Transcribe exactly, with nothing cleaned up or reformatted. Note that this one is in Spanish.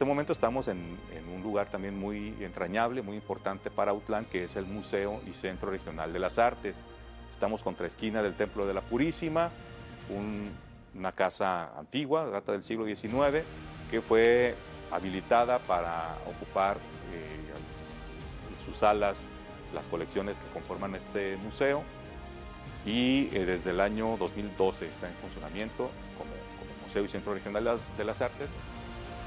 este momento estamos en, en un lugar también muy entrañable, muy importante para Autlán, que es el Museo y Centro Regional de las Artes. Estamos contra esquina del Templo de la Purísima, un, una casa antigua, data del siglo diecinueve, que fue habilitada para ocupar eh, en sus salas las colecciones que conforman este museo, y eh, desde el año dos mil doce está en funcionamiento como, como Museo y Centro Regional de las, de las Artes.